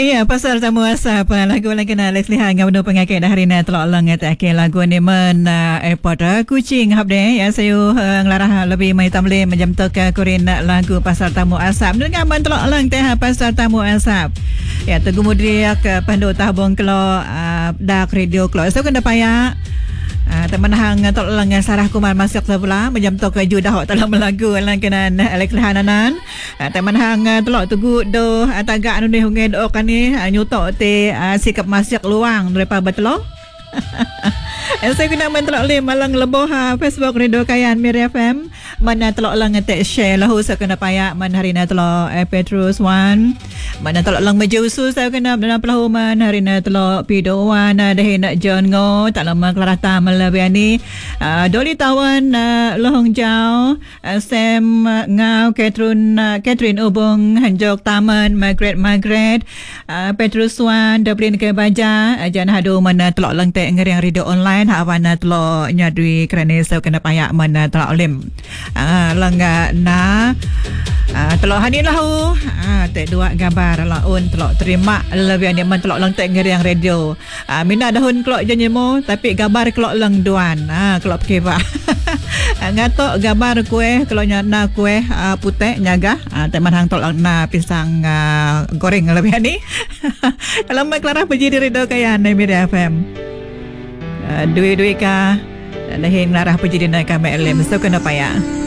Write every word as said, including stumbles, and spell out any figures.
Iya, pasal tamu asap lagu lagi na Alex Liha ngau do pengakai dah hari na telok lang ta ke lagu ni men airport kucing hab de ya sayu nglarah lebih mai tamle macam tu ke kurin lagu pasal tamu asap dengan man telok lang teh pasal tamu asap. Ya tu kemudian ke pandu tabung kelo dak radio kelo so kena paya Ah, teman hang tok lang sarah kuman masuk sebelah macam tok ke judah hok dalam lagu lang kenan Alex Hananan. Ah, teman hang telok tugu do tagak anu ni hungai do kan ni nyutok te sikap masuk luang daripada betelo. Saya guna men telok le malang leboh Facebook Radio Kayan Mir F M mana telok lang ngetek share lahu sa kena payak man hari na telok eh, Petrus One mana telok lang majusu saya kena dalam pelahu man hari na telok Pido One dah nak John Ngo tak lama kelarah tamal biani uh, Dolly Tawan uh, Lohong Jau uh, Sam uh, Ngau Catherine uh, Catherine Ubung Hanjok Taman Margaret Margaret uh, Petrus One Dublin ke Baja uh, jan hadu mana telok lang tek ngeriang radio online awana telok nyadui kerana saya kena payak mana telok lim ah langga na ah telok hani lahu ah tek dua gambar laun telok terima lebih ni man telok lang tek ngeriang radio ah mina dahun kelok janjimo tapi gambar kelok lang duan ah kelok keba ngatok gambar kuih kalau nyana kuih uh, putih nyaga uh, teman hang tolak na pisang uh, goreng lebih ni kalau mak Clara pergi di radio Kayan Mir F M uh, duit-duit ka dah hing larah pergi di nak kami lem so kena payah